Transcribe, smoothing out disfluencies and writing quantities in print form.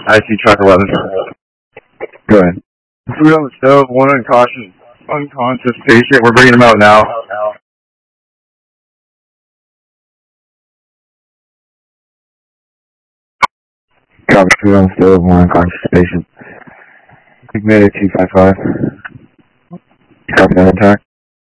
I see track 11. Go ahead. 3 on the stove, 1 unconscious patient. We're bringing him out now. Copy 3 on the stove, 1 unconscious patient. Medic 255. Copy that attack.